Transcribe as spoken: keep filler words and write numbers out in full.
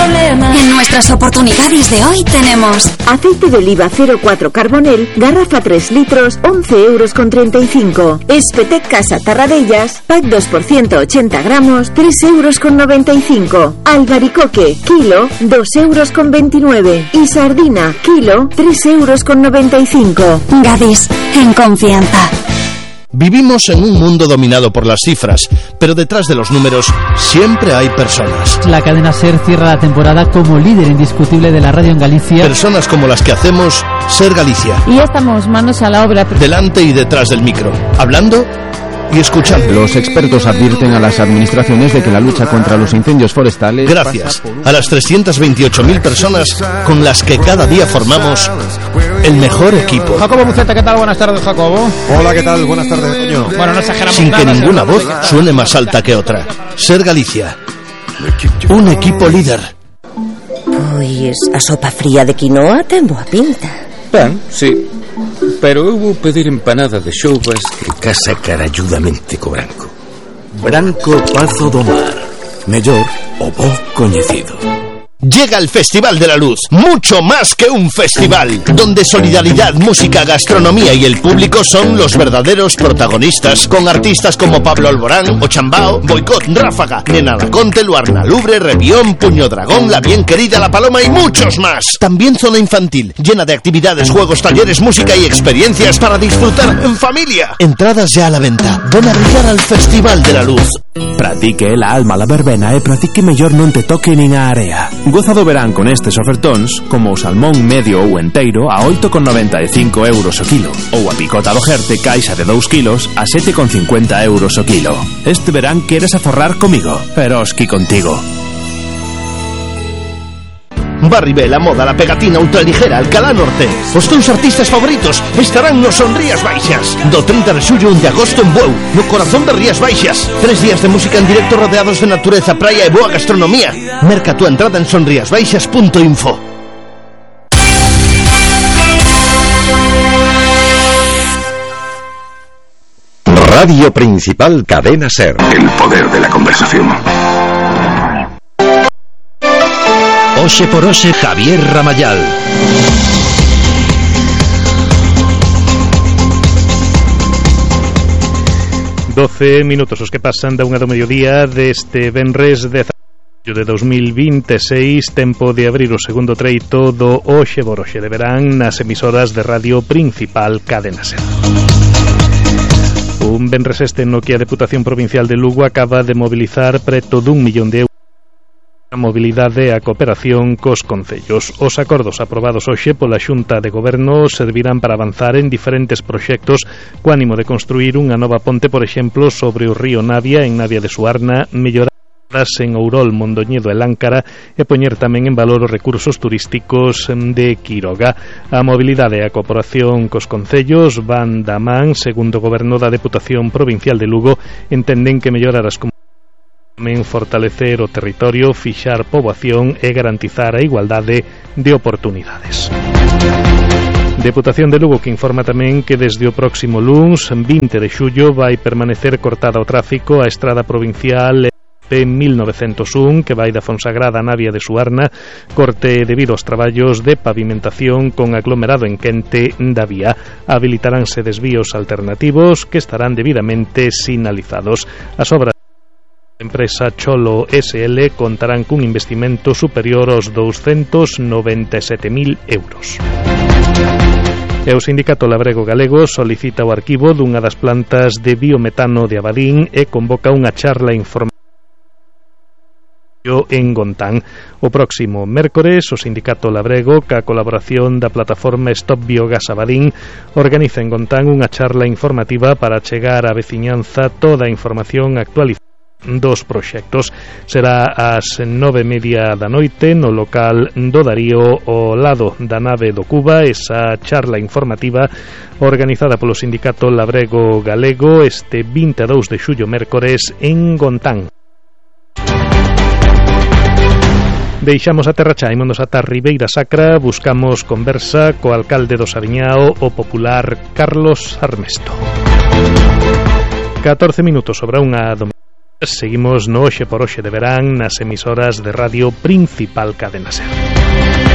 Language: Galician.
problema. En nuestras oportunidades de hoy tenemos aceite de oliva cero cuatro Carbonel, garrafa tres litros, once euros con treinta y cinco. Espetec Casa Tarradellas, pack dos por ciento ochenta gramos, tres euros con noventa y cinco. Albaricoque, kilo, dos euros con veintinueve. Y sardina, kilo, tres euros con noventa y cinco. Gadis, en confianza. Vivimos en un mundo dominado por las cifras, pero detrás de los números siempre hay personas. La cadena SER cierra la temporada como líder indiscutible de la radio en Galicia. Personas como las que hacemos SER Galicia. Y ya estamos manos a la obra. Delante y detrás del micro, hablando y escuchando. Los expertos advierten a las administraciones de que la lucha contra los incendios forestales... Gracias a las trescientas veintiocho mil personas con las que cada día formamos el mejor equipo. Jacobo Buceta, ¿qué tal? Buenas tardes, Jacobo. Hola, ¿qué tal? Buenas tardes, Toño. Bueno, no exageramos Sin nada, que ninguna ¿no? voz suene más alta que otra. SER Galicia. Un equipo líder. Pois a sopa fría de quinoa ten boa pinta. Ben, sí. Pero eu vou pedir empanada de xouvas que casa caralludamente co branco. Branco Pazo do Mar. Mellor o bo coñecido. Llega el Festival de la Luz, mucho más que un festival, donde solidaridad, música, gastronomía y el público son los verdaderos protagonistas, con artistas como Pablo Alborán, Ochambao, Boicot, Ráfaga, Nena Laconte, Luarna Lubre, Revión, Puño Dragón, La Bien Querida, La Paloma y muchos más. También zona infantil, llena de actividades, juegos, talleres, música y experiencias para disfrutar en familia. Entradas ya a la venta. Ven a brillar al Festival de la Luz. Pratique la alma la verbena e pratique mellor non te toque nin a area. Goza do verán con estes ofertóns, como o salmón medio ou enteiro a oito con noventa e cinco euros o kilo, ou a picota do Jerte caixa de dous kilos a sete con cincuenta euros o kilo. Este verán queres aforrar comigo, Eroski contigo. Barribel, a moda, la pegatina ultraligera, Alcalá Norte. Os teus artistas favoritos estarán nos Son Rías Baixas. Do trinta de xullo de agosto en Bueu, no corazón de Rías Baixas. Tres días de música en directo rodeados de natureza, praia e boa gastronomía. Merca tu entrada en sonriasbaixas punto info. Radio Principal Cadena SER. El poder de la conversación. Oxe por Oxe, Javier Ramayal. doce minutos os que pasan da unha do mediodía deste venres de de dos mil veintiséis, tempo de abrir o segundo treito do Oxe por Oxe de verán nas emisoras de Radio Principal Cadena SER. Un venres este no que a Deputación Provincial de Lugo acaba de mobilizar preto dun millón de euros a mobilidade e a cooperación cos concellos. Os acordos aprobados hoxe pola Xunta de Goberno servirán para avanzar en diferentes proxectos co ánimo de construir unha nova ponte, por exemplo, sobre o río Navia en Navia de Suarna, mellorar en Ourol, Mondoñedo e Láncara e poñer tamén en valor os recursos turísticos de Quiroga. A mobilidade e a cooperación cos concellos van da man, segundo o Goberno da Deputación Provincial de Lugo, entenden que mellorar as comunidades, tamén fortalecer o territorio, fixar poboación e garantizar a igualdade de oportunidades. Deputación de Lugo que informa tamén que desde o próximo luns, vinte de xullo, vai permanecer cortada o tráfico a estrada provincial P mil novecentos un que vai da Fonsagrada a Navia de Suarna, corte debido aos traballos de pavimentación con aglomerado en quente da vía. Habilitaránse desvíos alternativos que estarán debidamente sinalizados. As obras A empresa Cholo S L contarán cun investimento superior aos douscentos noventa e sete mil euros. E o Sindicato Labrego Galego solicita o arquivo dunha das plantas de biometano de Abadín e convoca unha charla informativa en Gontán. O próximo mércores, o Sindicato Labrego, ca colaboración da plataforma Stop Biogas Abadín, organiza en Gontán unha charla informativa para chegar á veciñanza toda a información actualizada dos proxectos. Será ás nove e media da noite no local do Darío ao lado da nave do Cuba. Esa charla informativa organizada polo Sindicato Labrego Galego este vinte e dous de xullo mércores en Gontán. Deixamos a Terra Cha e imos ata Ribeira Sacra. Buscamos conversa co alcalde do Saviñao, o popular Carlos Armesto. catorce minutos sobre unha domingo. Seguimos no Oxe por Oxe de verán nas emisoras de radio principal Cadena Ser.